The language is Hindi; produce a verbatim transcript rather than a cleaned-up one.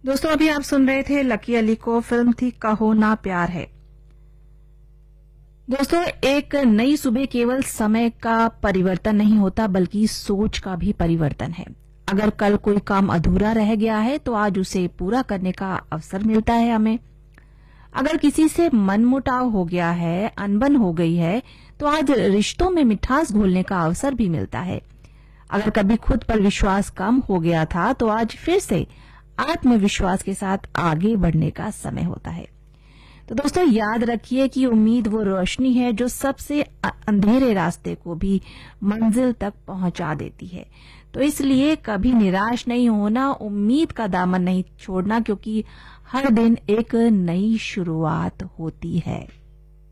दोस्तों अभी आप सुन रहे थे लकी अली को, फिल्म थी कहो ना प्यार है। दोस्तों एक नई सुबह केवल समय का परिवर्तन नहीं होता बल्कि सोच का भी परिवर्तन है। अगर कल कोई काम अधूरा रह गया है तो आज उसे पूरा करने का अवसर मिलता है हमें। अगर किसी से मनमुटाव हो गया है, अनबन हो गई है, तो आज रिश्तों में मिठास घोलने का अवसर भी मिलता है। अगर कभी खुद पर विश्वास कम हो गया था तो आज फिर से आत्मविश्वास के साथ आगे बढ़ने का समय होता है। तो दोस्तों याद रखिए कि उम्मीद वो रोशनी है जो सबसे अंधेरे रास्ते को भी मंजिल तक पहुंचा देती है। तो इसलिए कभी निराश नहीं होना, उम्मीद का दामन नहीं छोड़ना, क्योंकि हर दिन एक नई शुरुआत होती है।